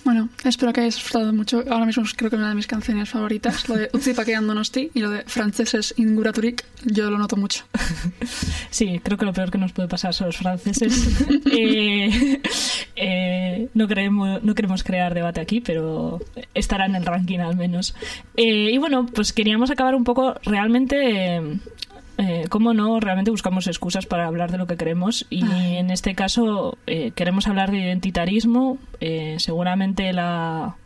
Bueno, espero que hayáis disfrutado mucho. Ahora mismo creo que una de mis canciones favoritas, lo de Utzi pakean Donosti y lo de Franceses inguraturik, yo lo noto mucho. Sí, creo que lo peor que nos puede pasar son los franceses. No queremos crear debate aquí, pero estará en el ranking al menos. Y bueno, pues queríamos acabar un poco realmente... cómo no, realmente buscamos excusas para hablar de lo que queremos y en este caso queremos hablar de identitarismo, seguramente la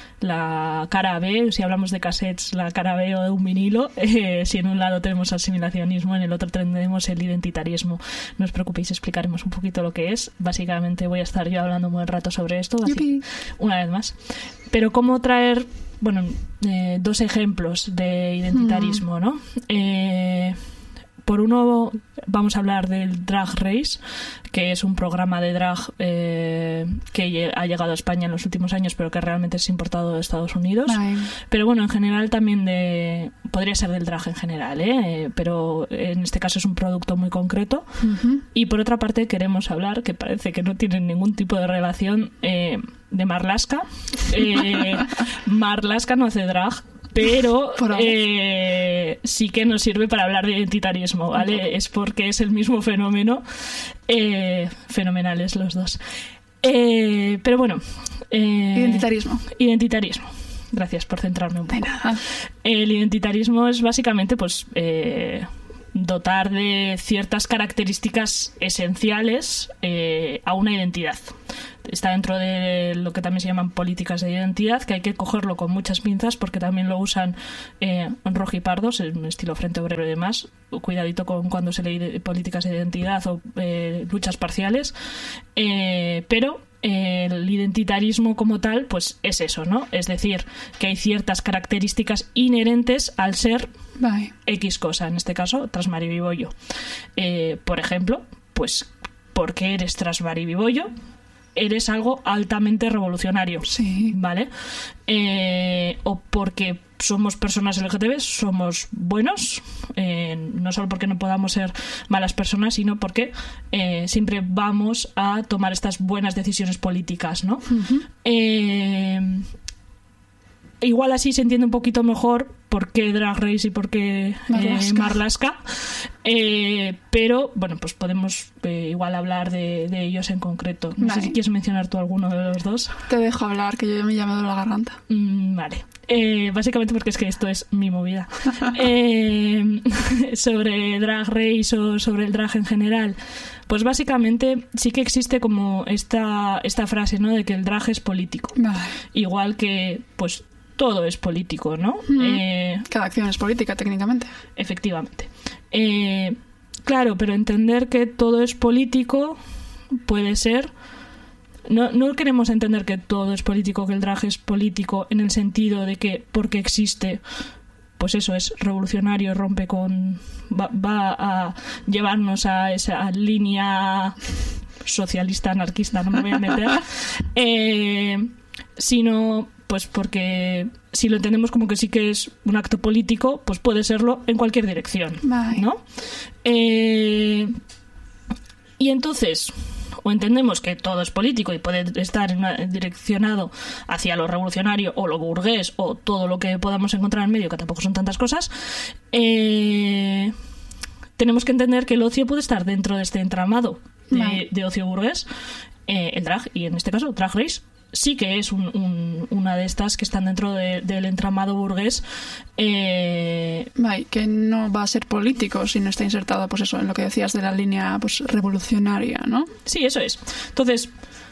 cara B, si hablamos de cassettes, la cara B o de un vinilo, si en un lado tenemos asimilacionismo, en el otro tendremos el identitarismo. No os preocupéis, explicaremos un poquito lo que es. Básicamente voy a estar yo hablando un buen rato sobre esto, así, una vez más. Pero cómo traer, bueno, dos ejemplos de identitarismo, ¿no? Por uno vamos a hablar del Drag Race, que es un programa de drag que ha llegado a España en los últimos años, pero que realmente es importado de Estados Unidos. Ay. Pero bueno, en general también podría ser del drag en general, pero en este caso es un producto muy concreto. Uh-huh. Y por otra parte queremos hablar, que parece que no tienen ningún tipo de relación, de Marlaska. Marlaska no hace drag, pero sí que nos sirve para hablar de identitarismo, ¿vale? Uh-huh. Es porque es el mismo fenómeno. Fenomenales los dos. Pero bueno. Identitarismo. Gracias por centrarme un poco. El identitarismo es básicamente, pues, dotar de ciertas características esenciales a una identidad. Está dentro de lo que también se llaman políticas de identidad, que hay que cogerlo con muchas pinzas porque también lo usan rojipardos, en estilo Frente Obrero y demás. Cuidadito con cuando se lee políticas de identidad o luchas parciales. Pero el identitarismo como tal, pues es eso, ¿no? Es decir, que hay ciertas características inherentes al ser X cosa, en este caso, transmaribibollo. Por ejemplo, pues, ¿por qué eres transmaribibollo? Eres algo altamente revolucionario, sí, ¿vale? O porque somos personas LGTB, somos buenos, no solo porque no podamos ser malas personas, sino porque siempre vamos a tomar estas buenas decisiones políticas, ¿no? Uh-huh. Igual así se entiende un poquito mejor por qué Drag Race y por qué Marlaska. Pero, bueno, pues podemos igual hablar de ellos en concreto. No sé si quieres mencionar tú alguno de los dos. Te dejo hablar, que yo ya me he llamado la garganta. Vale. Básicamente porque es que esto es mi movida. Sobre Drag Race o sobre el drag en general, pues básicamente sí que existe como esta frase, ¿no? De que el drag es político. Igual que, pues, todo es político, ¿no? Cada acción es política, técnicamente. Efectivamente. Claro, pero entender que todo es político puede ser... No queremos entender que todo es político, que el drag es político en el sentido de que porque existe, pues eso, es revolucionario, rompe con... Va a llevarnos a esa línea socialista, anarquista, no me voy a meter, sino... Pues porque si lo entendemos como que sí que es un acto político, pues puede serlo en cualquier dirección, ¿no? Y entonces, o entendemos que todo es político y puede estar direccionado hacia lo revolucionario o lo burgués o todo lo que podamos encontrar en medio, que tampoco son tantas cosas, tenemos que entender que el ocio puede estar dentro de este entramado de ocio burgués, el drag, y en este caso Drag Race, sí que es una de estas que están dentro del entramado burgués. Que no va a ser político si no está insertado, pues eso, en lo que decías de la línea, pues, revolucionaria, ¿no? Sí, eso es. Entonces,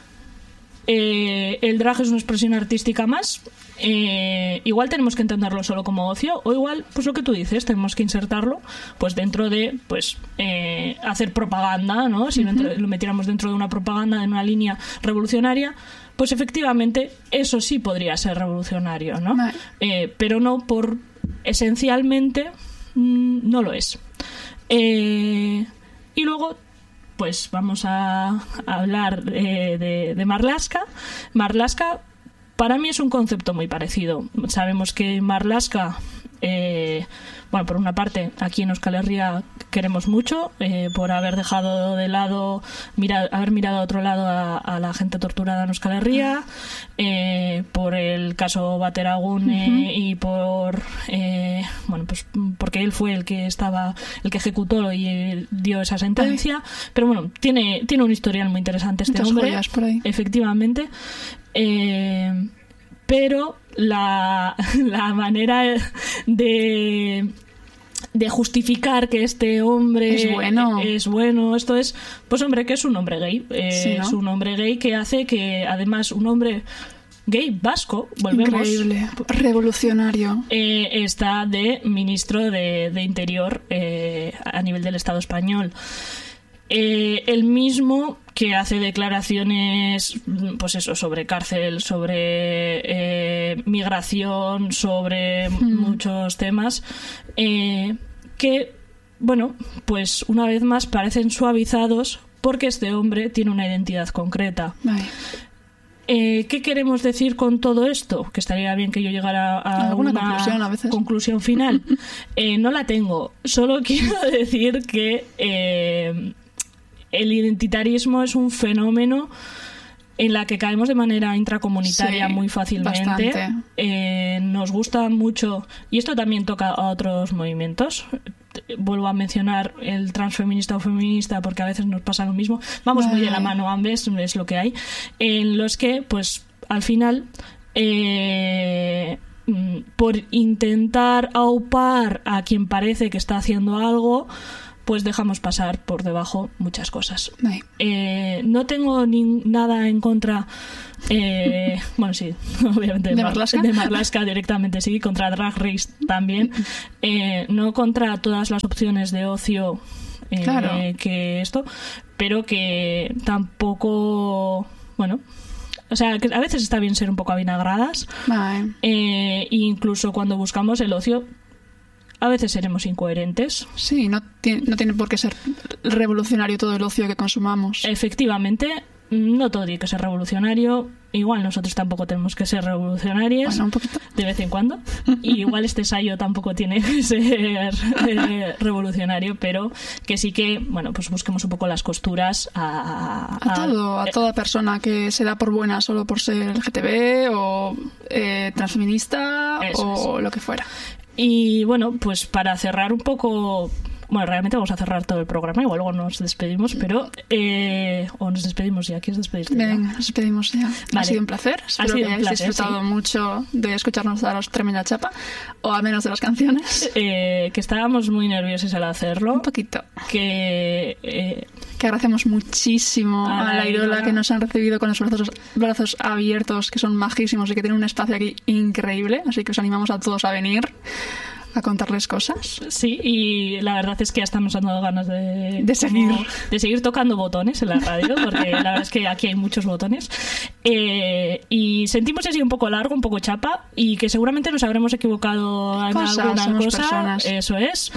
el drag es una expresión artística más. Igual tenemos que entenderlo solo como ocio, o igual, pues lo que tú dices, tenemos que insertarlo pues dentro de, pues, hacer propaganda, ¿no? Si lo metiéramos dentro de una propaganda, de una línea revolucionaria, pues efectivamente eso sí podría ser revolucionario, ¿no? Pero no por... esencialmente no lo es. Y luego, pues vamos a hablar de Marlaska. Marlaska para mí es un concepto muy parecido. Sabemos que Marlaska bueno, por una parte, aquí en Euskal Herria queremos mucho por haber dejado de lado, haber mirado a otro lado a la gente torturada en Euskal Herria, por el caso Bateragune y por bueno, pues porque él fue el que ejecutó y dio esa sentencia. Pero bueno, tiene un historial muy interesante este muchas hombre, joyas por ahí. Efectivamente. Pero la manera de justificar que este hombre es bueno, esto es, pues hombre, que es un hombre gay. Sí, ¿no? Es un hombre gay que hace que, además, un hombre gay vasco, volvemos. Increíble, revolucionario. Está de ministro de Interior a nivel del Estado español. El mismo que hace declaraciones, pues eso, sobre cárcel, sobre migración, sobre muchos temas que, bueno, pues una vez más parecen suavizados porque este hombre tiene una identidad concreta. ¿Qué queremos decir con todo esto? Que estaría bien que yo llegara a alguna una conclusión final. No la tengo. Solo quiero decir que el identitarismo es un fenómeno en la que caemos de manera intracomunitaria muy fácilmente. Nos gusta mucho, y esto también toca a otros movimientos. Vuelvo a mencionar el transfeminista o feminista porque a veces nos pasa lo mismo. Vamos muy de la mano ambos, es lo que hay. En los que, pues, al final, por intentar aupar a quien parece que está haciendo algo, pues dejamos pasar por debajo muchas cosas. No tengo nada en contra, bueno, sí, obviamente ¿De Marlaska? De Marlaska directamente, sí, contra Drag Race también, no contra todas las opciones de ocio claro, que esto, pero que tampoco, bueno, o sea, que a veces está bien ser un poco avinagradas, incluso cuando buscamos el ocio. A veces seremos incoherentes. Sí, no tiene por qué ser revolucionario todo el ocio que consumamos. Efectivamente, no todo tiene que ser revolucionario. Igual nosotros tampoco tenemos que ser revolucionarios, bueno, un poquito, de vez en cuando. Y igual este ensayo tampoco tiene que ser revolucionario, pero que sí que, bueno, pues busquemos un poco las costuras a toda persona que se da por buena solo por ser LGTB o transfeminista o lo que fuera. Y bueno, pues para cerrar un poco, bueno, realmente vamos a cerrar todo el programa, igual luego nos despedimos, pero o nos despedimos ya. ¿Quieres despedirte? Venga, nos despedimos ya. Vale. Ha sido un placer. Espero que hayáis disfrutado mucho de escucharnos daros tremenda chapa, o al menos de las canciones. Que estábamos muy nerviosos al hacerlo. Un poquito. Que agradecemos muchísimo a la Irola, que nos han recibido con los brazos abiertos, que son majísimos y que tienen un espacio aquí increíble, así que os animamos a todos a venir a contarles cosas. Sí, y la verdad es que hasta nos han dado ganas de seguir tocando botones en la radio, porque la verdad es que aquí hay muchos botones. Y sentimos así un poco largo, un poco chapa, y que seguramente nos habremos equivocado en alguna cosa. Personas. Eso es.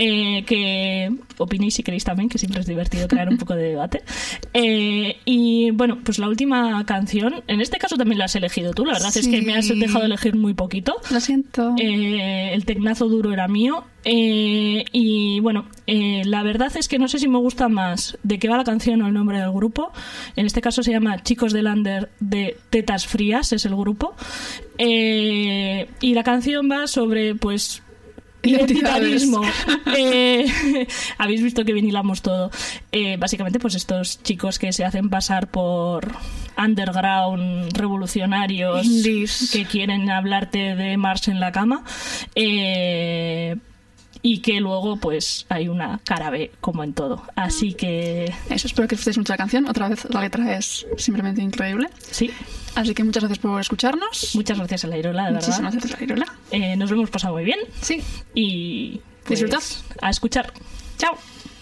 Que opinéis si queréis también, que siempre es divertido crear un poco de debate. Y bueno, pues la última canción, en este caso también la has elegido tú, la verdad es que me has dejado elegir muy poquito. Lo siento. El tecnazo duro era mío. Y bueno, la verdad es que no sé si me gusta más de qué va la canción o el nombre del grupo. En este caso se llama Chicos de Lander de Tetas Frías, es el grupo. Y la canción va sobre, pues, identitarismo. Habéis visto que bien hilamos todo. Básicamente, pues estos chicos que se hacen pasar por underground revolucionarios indies, que quieren hablarte de Marx en la cama, y que luego pues hay una cara B como en todo. Así que eso, espero que disfrutéis mucho la canción. Otra vez la letra es simplemente increíble. Sí. Así que muchas gracias por escucharnos. Muchas gracias a la Irola, de verdad. Muchísimas gracias a la Irola. Nos lo hemos pasado muy bien. Sí. Y pues, disfrutad. A escuchar. Chao.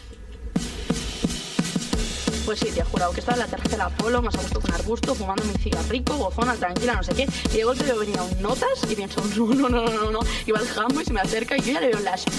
Pues sí, te he jurado que estaba en la tercera Apolo, más a gusto con arbusto, fumando mi cigarrico, gozona, tranquila, no sé qué. Y de golpe veo venir a un notas y pienso, no. Y va el jambo y se me acerca y yo ya le veo las